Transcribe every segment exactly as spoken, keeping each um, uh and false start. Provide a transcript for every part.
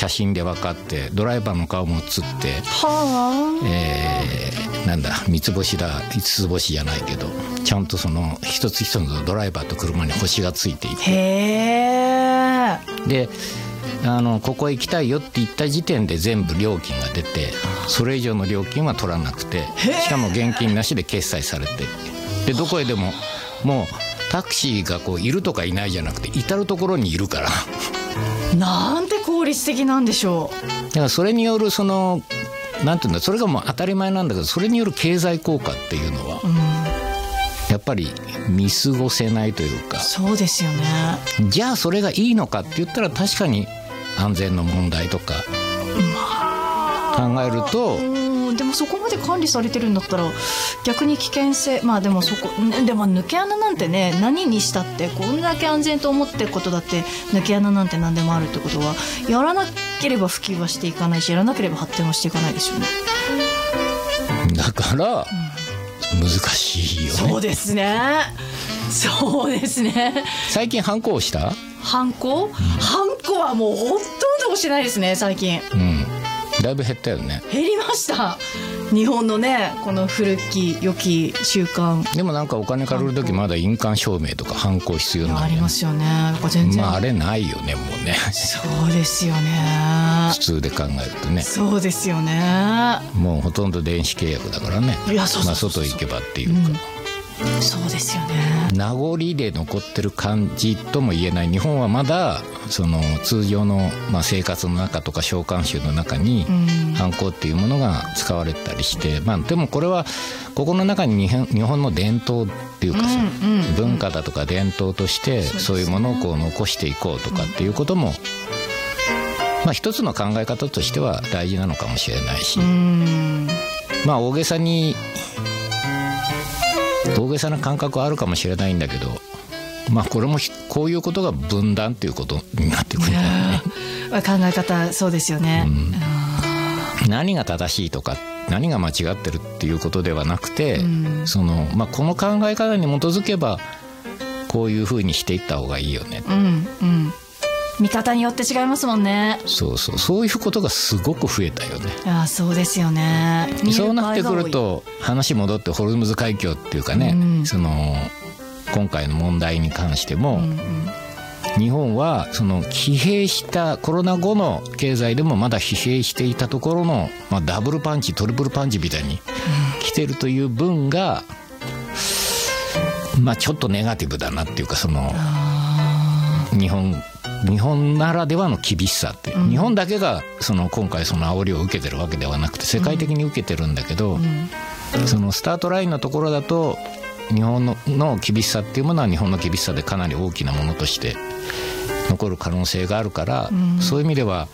写真で分かって、ドライバーの顔も写って、 はあ、 えー、なんだ三つ星だ五つ星じゃないけど、ちゃんとその一つ一つのドライバーと車に星がついていて、 へー、 であのここへ行きたいよって言った時点で全部料金が出て、それ以上の料金は取らなくて、しかも現金なしで決済されて、でどこへでももうタクシーがこういるとかいないじゃなくて、至る所にいるからなんて効率的なんでしょう。 だからそれによるそのなんていうんだ、それがもう当たり前なんだけど、それによる経済効果っていうのは、うん、やっぱり見過ごせないというか。 そうですよね。 じゃあそれがいいのかって言ったら、確かに安全の問題とか考えると、 うん、でもそこまで管理されてるんだったら逆に危険性、まあでもそこでも抜け穴なんてね、何にしたってこんだけ安全と思ってることだって、抜け穴なんて何でもあるってことは、やらなければ普及はしていかないし、やらなければ発展はしていかないですよね。 だから、うん、難しいよね。 そうですね、そうですね。 最近ハンコをした？ ハンコ、うん、ハンコはもうほとんどしてないですね最近。 うん、だいぶ減ったよね。 減りました。日本のね、この古き良き習慣。でもなんかお金借りる時まだ印鑑証明とかハンコ必要なんだよね。 ありますよね。全然、 まあ、あれないよねもうね。 そうですよね。 普通で考えるとね。 そうですよね。 もうほとんど電子契約だからね。 いや、そうそうそうそう、 まあ、外行けばっていうか、 うん、そうですよね。 名残で残ってる感じとも言えない。日本はまだその通常のまあ生活の中とか召喚集の中にハンコっていうものが使われたりして、まあ、でもこれはここの中に日本、日本の伝統っていうかさ、うんうんうん、文化だとか伝統としてそういうものをこう残していこうとかっていうことも、まあ、一つの考え方としては大事なのかもしれないし、うん、まあ大げさに大げさな感覚はあるかもしれないんだけど、まあこれもこういうことが分断っていうことになってくるんだよね。 考え方、そうですよね、 うん、何が正しいとか何が間違ってるっていうことではなくて、うん、そのまあ、この考え方に基づけばこういうふうにしていった方がいいよね、 うんうん、見方によって違いますもんね。 そうそう、そういうことがすごく増えたよね。 あ、そうですよね。 そうなってくると話戻ってホルムズ海峡っていうかね、うん、その今回の問題に関しても、うんうん、日本はその疲弊したコロナ後の経済でもまだ疲弊していたところの、まあ、ダブルパンチトリプルパンチみたいに来てるという分が、まあ、ちょっとネガティブだなっていうか、その日本日本ならではの厳しさって、うん、日本だけがその今回その煽りを受けてるわけではなくて世界的に受けてるんだけど、うん、そのスタートラインのところだと日本 の, の厳しさっていうものは日本の厳しさでかなり大きなものとして残る可能性があるから、うん、そういう意味では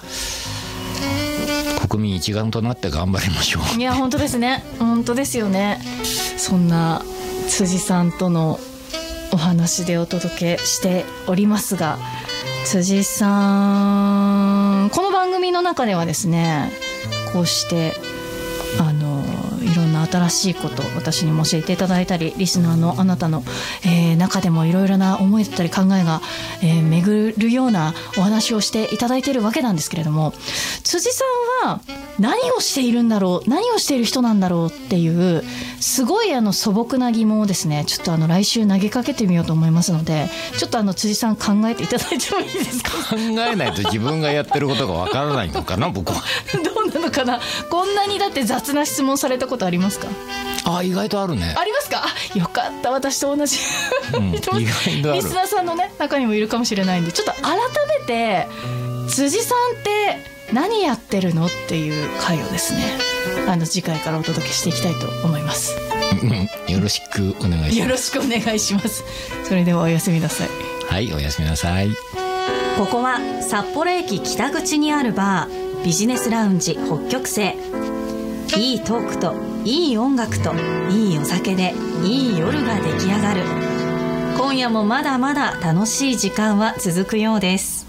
国民一丸となって頑張りましょう。 いや本当ですね、本当ですよね。そんな辻さんとのお話でお届けしておりますが、辻さん、この番組の中ではですね、こうしてあのいろんな新しいこと私にも教えていただいたり、リスナーのあなたの、えー、中でもいろいろな思いだったり考えが、えー、巡るようなお話をしていただいているわけなんですけれども、辻さんは何をしているんだろう、何をしている人なんだろうっていうすごいあの素朴な疑問をですね、ちょっとあの来週投げかけてみようと思いますので、ちょっとあの辻さん考えていただいてもいいですか。 考えないと自分がやってることがわからないのかな僕は。 どうなのかな。こんなにだって雑な質問されたことありますか。 あ、意外とあるね。 ありますか。よかった、私と同じ、うん、意外とある。リスナーさんの、ね、中にもいるかもしれないんで、ちょっと改めて辻さんって何やってるのっていう回をですね、あの次回からお届けしていきたいと思います、 うん、よろしくお願いします。 よろしくお願いします。それではおやすみなさい。 はい、おやすみなさい。 ここは札幌駅北口にあるバー、ビジネスラウンジ北極星。いいトークといい音楽といいお酒でいい夜が出来上がる。今夜もまだまだ楽しい時間は続くようです。